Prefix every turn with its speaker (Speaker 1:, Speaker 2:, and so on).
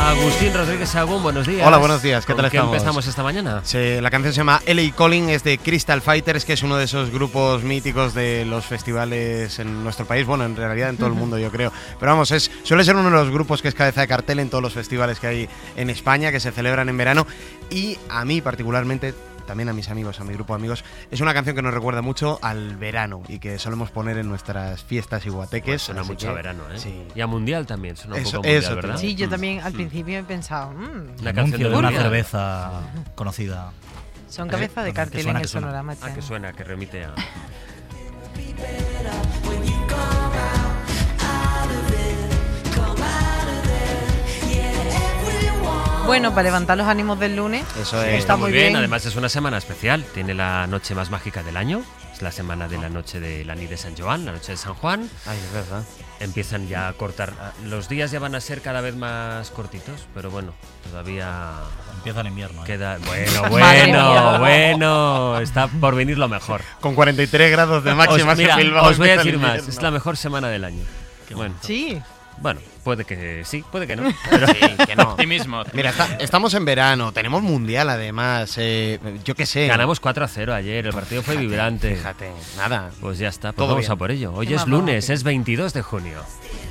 Speaker 1: Agustín Rodríguez Sagún, buenos días.
Speaker 2: Hola, buenos días, ¿qué tal estamos?
Speaker 1: ¿Con qué empezamos esta mañana?
Speaker 2: La canción se llama LA Calling, es de Crystal Fighters, que es uno de esos grupos míticos de los festivales en nuestro país, bueno, en realidad en todo el mundo yo creo. Pero vamos, suele ser uno de los grupos que es cabeza de cartel en todos los festivales que hay en España, que se celebran en verano, y a mí particularmente, también a mis amigos, a mi grupo de amigos, es una canción que nos recuerda mucho al verano y que solemos poner en nuestras fiestas y guateques.
Speaker 1: Pues suena mucho a verano, ¿eh?
Speaker 2: Sí.
Speaker 1: Y a mundial también, suena un poco mundial, ¿verdad?
Speaker 3: Sí, yo también al principio he pensado...
Speaker 1: Una canción de
Speaker 4: una
Speaker 1: mundial.
Speaker 4: cerveza conocida.
Speaker 3: Son cabeza de cartel en el Sonorama.
Speaker 1: Ah, que suena, que remite a...
Speaker 3: Bueno, para levantar los ánimos del lunes.
Speaker 2: Eso es.
Speaker 3: Está muy bien.
Speaker 1: Además es una semana especial. Tiene la noche más mágica del año. Es la semana de la noche de la nit de San Joan, la noche de San Juan.
Speaker 2: Ay, es verdad.
Speaker 1: Empiezan ya a cortar. Los días ya van a ser cada vez más cortitos, pero bueno, todavía
Speaker 4: Empieza el invierno.
Speaker 1: queda...
Speaker 3: Madre mía.
Speaker 1: Bueno, está por venir lo mejor.
Speaker 2: Con 43 grados de máxima
Speaker 1: Mira,
Speaker 2: en Bilbao.
Speaker 1: os voy a
Speaker 2: empieza el
Speaker 1: decir más,
Speaker 2: invierno.
Speaker 1: es la mejor semana del año. Bueno,
Speaker 3: Sí.
Speaker 1: bueno, puede que sí, puede que no.
Speaker 2: Pero sí, que no.
Speaker 5: Optimismo.
Speaker 2: Mira, estamos en verano, tenemos mundial además, yo qué sé.
Speaker 1: Ganamos 4-0 ayer, el partido fue vibrante.
Speaker 2: Fíjate, nada.
Speaker 1: Pues ya está, pues
Speaker 2: Todo
Speaker 1: vamos
Speaker 2: bien.
Speaker 1: a por ello. Hoy
Speaker 3: ¿Qué
Speaker 1: es
Speaker 3: más vamos a
Speaker 1: lunes,
Speaker 3: hacer?
Speaker 1: es 22 de junio.